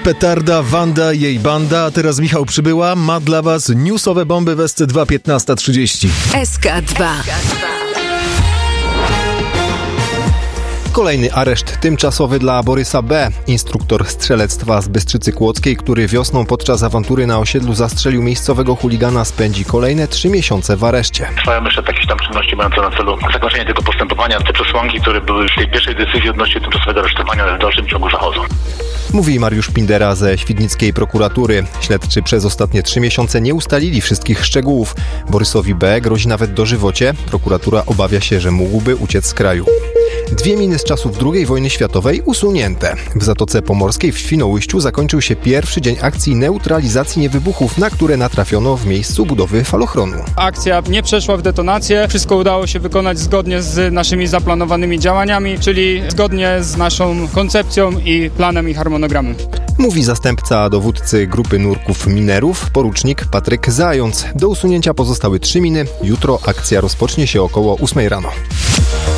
petarda, Wanda i jej banda, a teraz Michał Przybyła ma dla Was newsowe bomby w SC2 15:30. SK2. Kolejny areszt tymczasowy dla Borysa B., instruktor strzelectwa z Bystrzycy Kłodzkiej, który wiosną podczas awantury na osiedlu zastrzelił miejscowego chuligana, spędzi kolejne 3 miesiące w areszcie. Trwają jeszcze jakieś tam czynności mające na celu zakończenie tego postępowania. Te przesłanki, które były w tej pierwszej decyzji odnośnie tymczasowego aresztowania, w dalszym ciągu zachodzą. Mówi Mariusz Pindera ze świdnickiej prokuratury. Śledczy przez ostatnie 3 miesiące nie ustalili wszystkich szczegółów. Borysowi B. grozi nawet dożywocie. Prokuratura obawia się, że mógłby uciec z kraju. 2 miny z czasów II wojny światowej usunięte. W Zatoce Pomorskiej w Świnoujściu zakończył się pierwszy dzień akcji neutralizacji niewybuchów, na które natrafiono w miejscu budowy falochronu. Akcja nie przeszła w detonację. Wszystko udało się wykonać zgodnie z naszymi zaplanowanymi działaniami, czyli zgodnie z naszą koncepcją i planem i harmonogramem. Mówi zastępca dowódcy grupy nurków minerów, porucznik Patryk Zając. Do usunięcia pozostały 3 miny. Jutro akcja rozpocznie się około 8 rano.